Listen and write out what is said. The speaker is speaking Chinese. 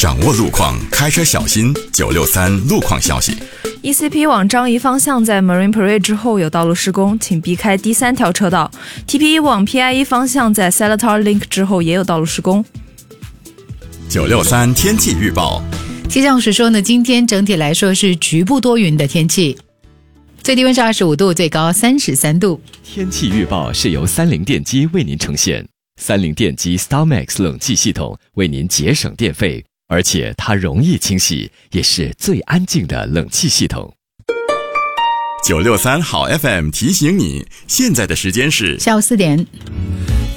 掌握路况，开车小心。963路况消息。 ECP 往张沂方向在 Marine Parade 之后有道路施工，请避开第3条车道。TP1 往 PIE 方向在 Seletar Link 之后也有道路施工。 963天气预报。 气象署说呢，今天整体来说是局部多云的天气，最低温是25度，最高33度。 天气预报是由30电机为您呈现。30电机 StarMax 冷气系统为您节省电费，而且它容易清洗，也是最安静的冷气系统。 963好 FM 提醒你，现在的时间是下午4点。